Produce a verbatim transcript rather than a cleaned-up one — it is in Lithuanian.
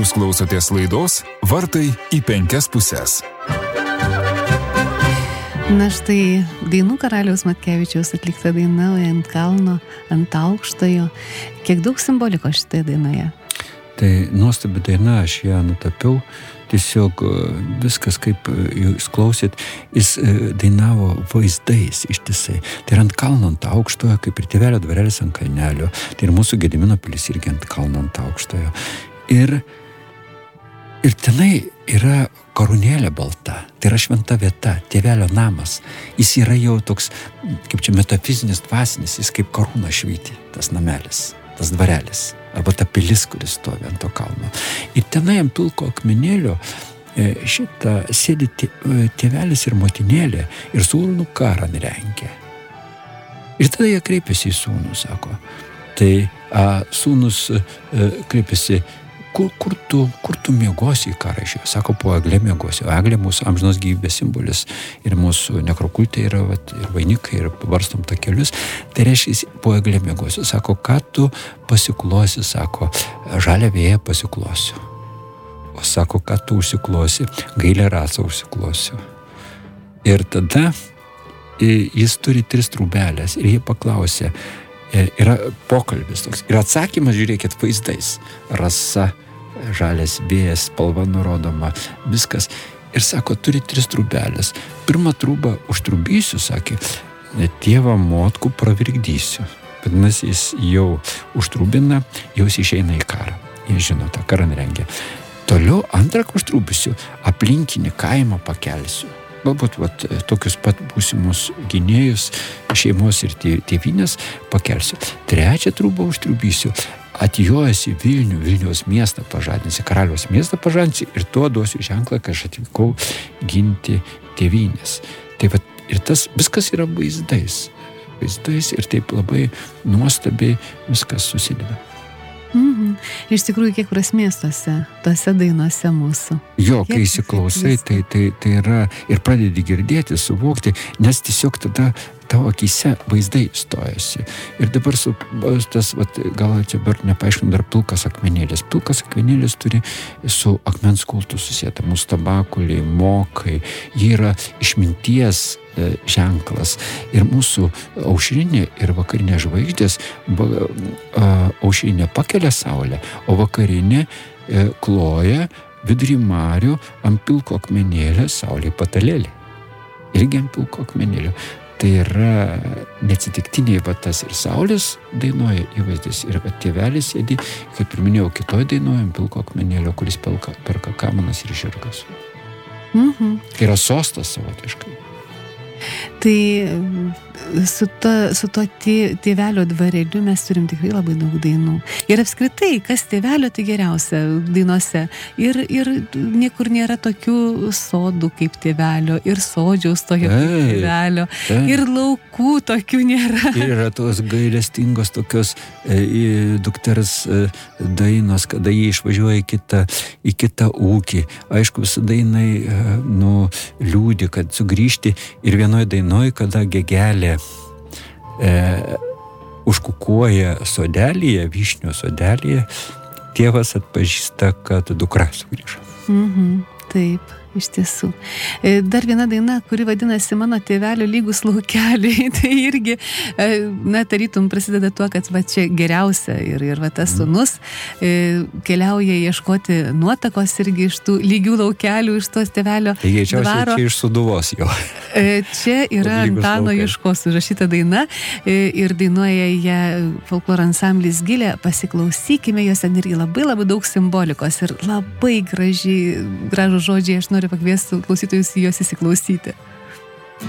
Jūs klausotės laidos Vartai į penkias pusės. Na štai, dainų karaliaus Matkevičiaus atlikta daina ant kalno, ant aukštojo. Kiek daug simbolikos šitoje dainoje? Tai nuostabi daina, aš ją nutapiau. Tiesiog viskas, kaip jūs klausėt, jis dainavo vaizdais ištisai. Tai yra ant kalno, ant aukštojo, kaip ir Tėvelio dvarelis ant kalnelio. Tai ir mūsų Gedimino pilis irgi ant kalno, ant aukštojo. Ir, ir tenai yra karūnėlė balta. Tai yra šventa vieta, Tėvelio namas. Jis yra jau toks, kaip čia metafizinis, dvasinis, jis kaip karūna švyti, tas namelis, tas dvarelis. Arba ta pilis, kuris stovi ant to kalno. Ir tenai ant pilko akmenėlio šitą sėdi tėvelis ir motinėlė ir sūnų karą rengia. Ir tada jie kreipiasi į sūnų, sako. Tai a, sūnus a, kreipiasi, kur, kur, tu, kur tu miegosi į karą išėjo? Sako, po eglė miegosi. O eglė mūsų amžinos gyvybės simbolis ir mūsų nekrokultė yra vat, ir vainikai, ir varstom takelius. Tai reiškia, po eglė miegosi. Sako, ką tu pasiklosi? Sako, žalią vėją pasiklosiu. O sako, ką tu užsiklosi? Gailę rasą užsiklosiu. Ir tada jis turi tris trūbelės ir jie paklausė, yra pokalbis toks. Ir atsakymas, žiūrėkit, vaizdais. Rasa, žalias vėjas, spalva nurodoma, viskas. Ir sako, turi tris trūbelės. Pirmą trūbą užtrūbysiu, sakė, tėvą motkų pravirkdysiu. Vadinasi, jis jau užtrūbina, jau jis išeina į karą. Jie žino, tą karą rengia. Toliau antrą užtrūbysiu, aplinkinį kaimą pakelsiu. Galbūt vat, tokius pat būsimus gynėjus, šeimos ir tėvynės pakelsiu. Trečią trūbą užtrūbysiu, atjojęs į Vilnių, Vilniaus miestą pažadinsi, karaliaus miestą pažadinsi ir tuo duosiu ženklą, kad aš atvykau ginti tėvynės. Tai vat, ir tas viskas yra vaizdais. Vaizdais ir taip labai nuostabiai viskas susideda. Mhm. Iš tikrųjų, kiek prasmės tose, tose dainose mūsų. Jo, kai įsiklausai, tai, tai, tai yra ir pradedi girdėti, suvokti, nes tiesiog tada tavo akyse vaizdai stojasi. Ir dabar su, tas, vat, gal čia bar nepaaiškinu, dar pilkas akmenėlis. Pilkas akmenėlis turi su akmens kultu susėta. Mūsų tabakuliai, mokai, jie yra išminties e, ženklas. Ir mūsų aušrinė ir vakarinė žvaigždės, ba, a, aušrinė pakelia saulę, o vakarinė e, kloja vidury marių ant pilko akmenėlio saulė patalėlė. Irgi ant pilko akmenėlio. Tai yra neatsitiktiniai va tas ir saulės dainuoja įvaizdis ir va tėvelis sėdi, kaip ir minėjau, kitoj dainuojam pilko akmenėlio, kuris pelka, perka kamanas ir žirgas. Mhm. Tai yra sostas savotiškai. Tai su, to, su to tėvelio dvareliu mes turim tikrai labai daug dainų. Ir apskritai, kas tėvelio, tai geriausia dainose. Ir, ir niekur nėra tokių sodų kaip tėvelio, ir sodžiaus tojo kaip tėvelio, tai. Ir laukų tokių nėra. Ir yra tos gailestingos tokios e, dukters e, dainos, kada jie išvažiuoja į kitą, į kitą ūkį. Aišku, visą dainai e, nu, liūdi, kad sugrįžti ir vienoje dainoje, kada gegelė e, užkukuoja sodelyje, vyšnio sodelyje, tėvas atpažįsta, kad dukra sugrįžo. Mhm, taip, iš tiesų. Dar viena daina, kuri vadinasi Mano tėvelio lygus laukeliai, tai irgi, na, tarytum prasideda tuo, kad va čia geriausia ir, ir va tas sūnus keliauja ieškoti nuotakos irgi iš tų lygių laukelių, iš tos tėvelio tai dvaro. Čia iš Sūduvos jo. Čia yra Antano Juškos užrašyta daina ir dainuoja ją folkloro ansamblis Gilė. Pasiklausykime, jos ten irgi labai labai daug simbolikos ir labai gražiai, gražų žodžiai, aš noriu pakviesti klausytojus į juos įsiklausyti.